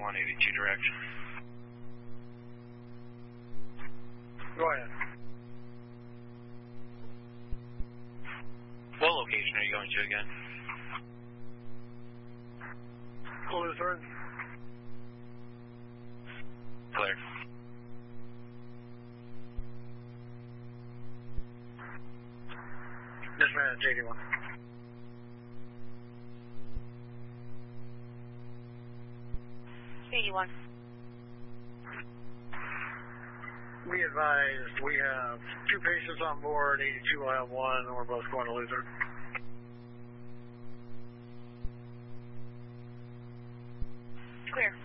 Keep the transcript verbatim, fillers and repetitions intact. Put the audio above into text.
one eighty-two direction. Go ahead. What location are you going to again? Lutheran. Clear. Dispatch eighty-one. eighty-one. We advised we have two patients on board, eighty-two will have one, and we're both going to Lutheran. Clear.